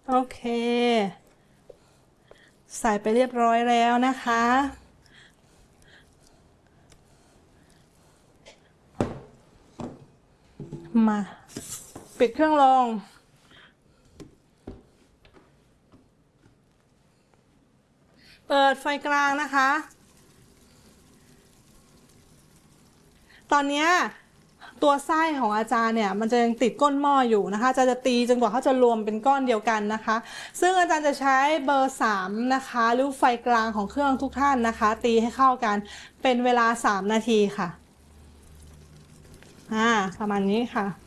โอเคใส่ไปเรียบร้อยแล้วนะคะมาปิดเครื่องลงเปิดไฟกลางนะคะตอนนี้ตัวไส้ของอาจารย์เนี่ยมันจะยังติดก้นหม้ออยู่นะคะจะตีจนกว่าเขาจะรวมเป็นก้อนเดียวกันนะคะซึ่งอาจารย์จะใช้เบอร์3นะคะหรือไฟกลางของเครื่องทุกท่านนะคะตีให้เข้ากันเป็นเวลา3 นาทีค่ะประมาณนี้ค่ะ